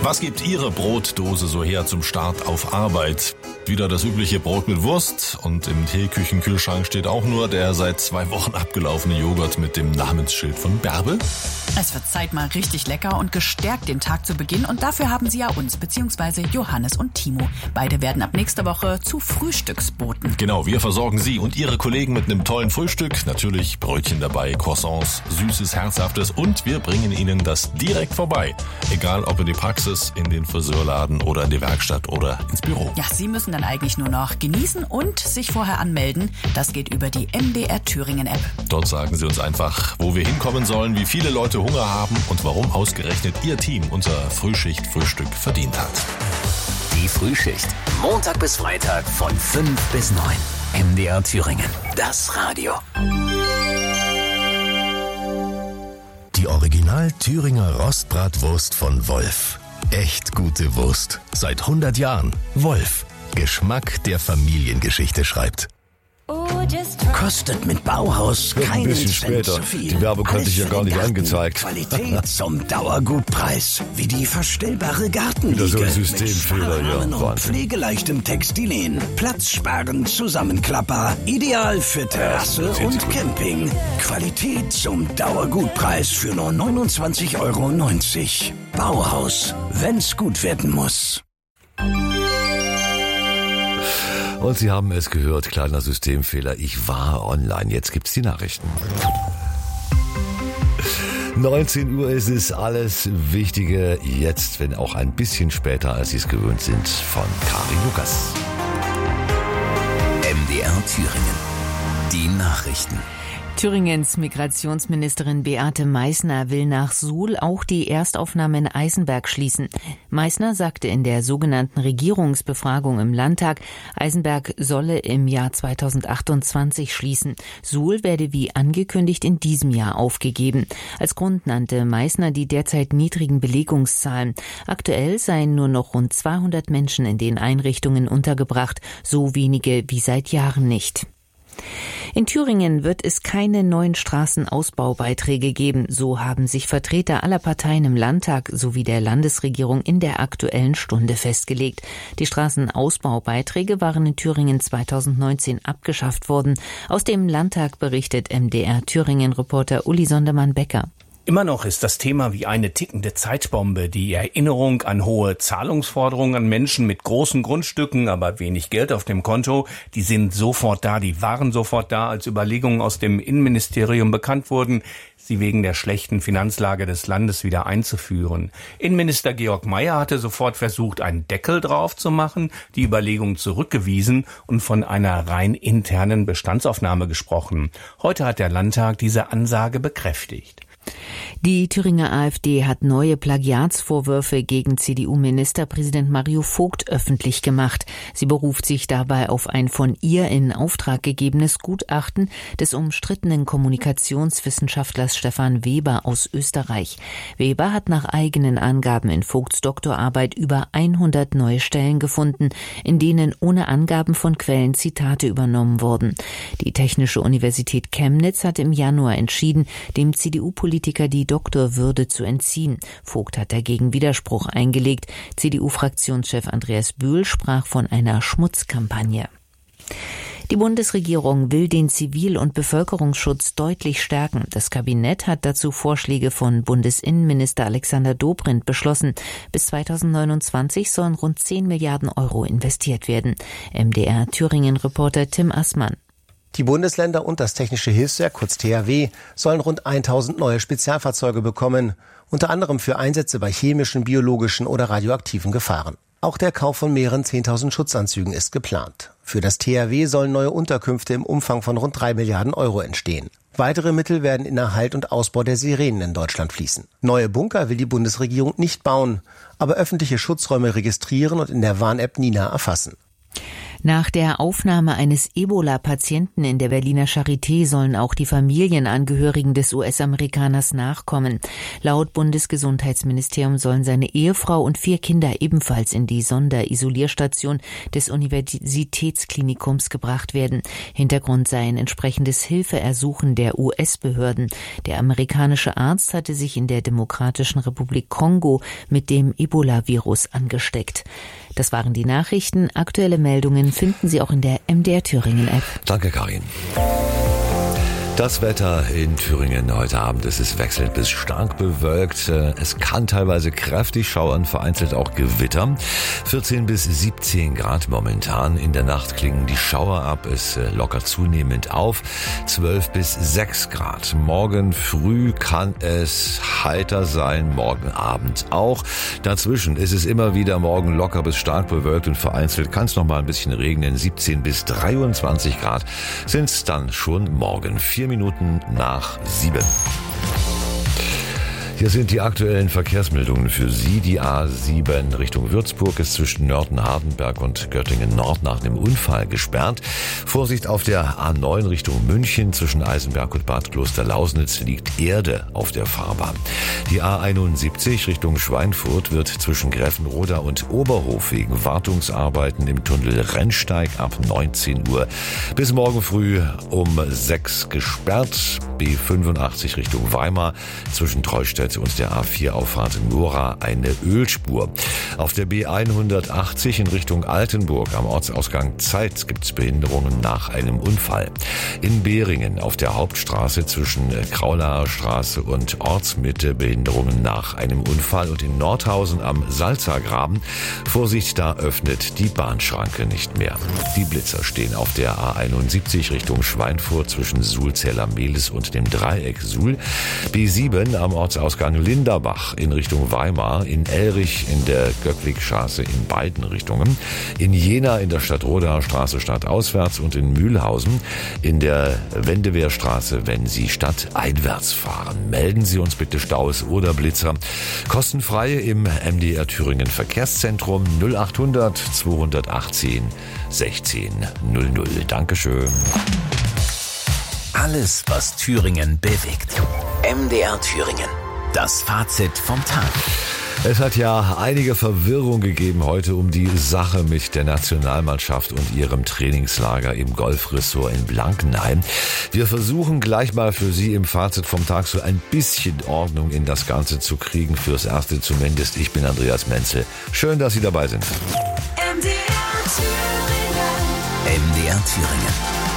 Was gibt Ihre Brotdose so her zum Start auf Arbeit? Wieder das übliche Brot mit Wurst und im Teeküchenkühlschrank steht auch nur der seit 2 Wochen abgelaufene Joghurt mit dem Namensschild von Bärbel. Es wird Zeit, mal richtig lecker und gestärkt den Tag zu beginnen. Und dafür haben Sie ja uns, beziehungsweise Johannes und Timo. Beide werden ab nächster Woche zu Frühstücksboten. Genau, wir versorgen Sie und Ihre Kollegen mit einem tollen Frühstück. Natürlich Brötchen dabei, Croissants, Süßes, Herzhaftes und wir bringen Ihnen das direkt vorbei. Egal ob in die Praxis, in den Friseurladen oder in die Werkstatt oder ins Büro. Ja, Sie müssen dann eigentlich nur noch genießen und sich vorher anmelden. Das geht über die MDR Thüringen App. Dort sagen Sie uns einfach, wo wir hinkommen sollen, wie viele Leute Hunger haben und warum ausgerechnet Ihr Team unser Frühschicht-Frühstück verdient hat. Die Frühschicht. Montag bis Freitag von 5 bis 9. MDR Thüringen. Das Radio. Die Original Thüringer Rostbratwurst von Wolf. Echt gute Wurst. Seit 100 Jahren. Wolf. Geschmack, der Familiengeschichte schreibt. Kostet mit Bauhaus keinen Ein bisschen Cent später. zu viel. Die Werbung hatte ich ja gar nicht angezeigt. Qualität zum Dauergutpreis. Wie die verstellbare Gartenliege. Wieder so ein mit Systemfehler, ja. Sparrahmen und Wahnsinn. pflegeleichtem Textilien. Platzsparend, Zusammenklapper. Ideal für Terrasse und Camping. Qualität zum Dauergutpreis für nur 29,90 €. Bauhaus. Wenn's gut werden muss. Und Sie haben es gehört, kleiner Systemfehler. Ich war online. Jetzt gibt's die Nachrichten. 19 Uhr ist es, alles Wichtige jetzt, wenn auch ein bisschen später, als Sie es gewöhnt sind, von Karin Lukas. MDR Thüringen. Die Nachrichten. Thüringens Migrationsministerin Beate Meißner will nach Suhl auch die Erstaufnahme in Eisenberg schließen. Meißner sagte in der sogenannten Regierungsbefragung im Landtag, Eisenberg solle im Jahr 2028 schließen. Suhl werde wie angekündigt in diesem Jahr aufgegeben. Als Grund nannte Meißner die derzeit niedrigen Belegungszahlen. Aktuell seien nur noch rund 200 Menschen in den Einrichtungen untergebracht, so wenige wie seit Jahren nicht. In Thüringen wird es keine neuen Straßenausbaubeiträge geben, so haben sich Vertreter aller Parteien im Landtag sowie der Landesregierung in der Aktuellen Stunde festgelegt. Die Straßenausbaubeiträge waren in Thüringen 2019 abgeschafft worden. Aus dem Landtag berichtet MDR Thüringen-Reporter Uli Sondermann-Becker. Immer noch ist das Thema wie eine tickende Zeitbombe. Die Erinnerung an hohe Zahlungsforderungen an Menschen mit großen Grundstücken, aber wenig Geld auf dem Konto, die sind sofort da, die waren sofort da, als Überlegungen aus dem Innenministerium bekannt wurden, sie wegen der schlechten Finanzlage des Landes wieder einzuführen. Innenminister Georg Mayer hatte sofort versucht, einen Deckel drauf zu machen, die Überlegung zurückgewiesen und von einer rein internen Bestandsaufnahme gesprochen. Heute hat der Landtag diese Ansage bekräftigt. Die Thüringer AfD hat neue Plagiatsvorwürfe gegen CDU-Ministerpräsident Mario Vogt öffentlich gemacht. Sie beruft sich dabei auf ein von ihr in Auftrag gegebenes Gutachten des umstrittenen Kommunikationswissenschaftlers Stefan Weber aus Österreich. Weber hat nach eigenen Angaben in Vogts Doktorarbeit über 100 neue Stellen gefunden, in denen ohne Angaben von Quellen Zitate übernommen wurden. Die Technische Universität Chemnitz hat im Januar entschieden, dem CDU-Politiker die Doktorwürde zu entziehen. Vogt hat dagegen Widerspruch eingelegt. CDU-Fraktionschef Andreas Bühl sprach von einer Schmutzkampagne. Die Bundesregierung will den Zivil- und Bevölkerungsschutz deutlich stärken. Das Kabinett hat dazu Vorschläge von Bundesinnenminister Alexander Dobrindt beschlossen. Bis 2029 sollen rund 10 Milliarden € investiert werden. MDR Thüringen-Reporter Tim Assmann. Die Bundesländer und das Technische Hilfswerk, kurz THW, sollen rund 1000 neue Spezialfahrzeuge bekommen, unter anderem für Einsätze bei chemischen, biologischen oder radioaktiven Gefahren. Auch der Kauf von mehreren 10.000 Schutzanzügen ist geplant. Für das THW sollen neue Unterkünfte im Umfang von rund 3 Milliarden € entstehen. Weitere Mittel werden in Erhalt und Ausbau der Sirenen in Deutschland fließen. Neue Bunker will die Bundesregierung nicht bauen, aber öffentliche Schutzräume registrieren und in der Warn-App Nina erfassen. Nach der Aufnahme eines Ebola-Patienten in der Berliner Charité sollen auch die Familienangehörigen des US-Amerikaners nachkommen. Laut Bundesgesundheitsministerium sollen seine Ehefrau und 4 Kinder ebenfalls in die Sonderisolierstation des Universitätsklinikums gebracht werden. Hintergrund sei ein entsprechendes Hilfeersuchen der US-Behörden. Der amerikanische Arzt hatte sich in der Demokratischen Republik Kongo mit dem Ebola-Virus angesteckt. Das waren die Nachrichten. Aktuelle Meldungen finden Sie auch in der MDR Thüringen App. Danke, Karin. Das Wetter in Thüringen heute Abend, es ist wechselnd bis stark bewölkt. Es kann teilweise kräftig schauern, vereinzelt auch Gewitter. 14 bis 17 Grad momentan. In der Nacht klingen die Schauer ab, es lockert zunehmend auf. 12 bis 6 Grad. Morgen früh kann es heiter sein, morgen Abend auch. Dazwischen ist es immer wieder morgen locker bis stark bewölkt und vereinzelt kann es noch mal ein bisschen regnen. 17 bis 23 Grad sind es dann schon morgen. 4 Minuten nach 7. Hier sind die aktuellen Verkehrsmeldungen für Sie. Die A7 Richtung Würzburg ist zwischen Nörten-Hardenberg und Göttingen-Nord nach einem Unfall gesperrt. Vorsicht auf der A9 Richtung München zwischen Eisenberg und Bad Klosterlausnitz liegt Erde auf der Fahrbahn. Die A71 Richtung Schweinfurt wird zwischen Gräfenroda und Oberhof wegen Wartungsarbeiten im Tunnel Rennsteig ab 19 Uhr bis morgen früh um 6 gesperrt. B85 Richtung Weimar zwischen Treustedt und der A4-Auffahrt Nora eine Ölspur. Auf der B180 in Richtung Altenburg am Ortsausgang Zeitz gibt es Behinderungen nach einem Unfall. In Behringen auf der Hauptstraße zwischen Kraulaer Straße und Ortsmitte Behinderungen nach einem Unfall und in Nordhausen am Salzergraben. Vorsicht, da öffnet die Bahnschranke nicht mehr. Die Blitzer stehen auf der A71 Richtung Schweinfurt zwischen Suhl-Zella-Mehlis und dem Dreieck Suhl. B7 am Ortsausgang Linderbach in Richtung Weimar, in Elrich in der Göckligstraße in beiden Richtungen, in Jena in der Stadtrodaer Straße stadtauswärts und in Mühlhausen in der Wendewehrstraße, wenn Sie stadteinwärts fahren. Melden Sie uns bitte Staus oder Blitzer. Kostenfrei im MDR Thüringen Verkehrszentrum 0800 218 16 00. Dankeschön. Alles, was Thüringen bewegt. MDR Thüringen. Das Fazit vom Tag. Es hat ja einige Verwirrung gegeben heute um die Sache mit der Nationalmannschaft und ihrem Trainingslager im Golfressort in Blankenheim. Wir versuchen gleich mal für Sie im Fazit vom Tag so ein bisschen Ordnung in das Ganze zu kriegen, fürs Erste zumindest. Ich bin Andreas Menzel. Schön, dass Sie dabei sind. MDR Thüringen. MDR Thüringen.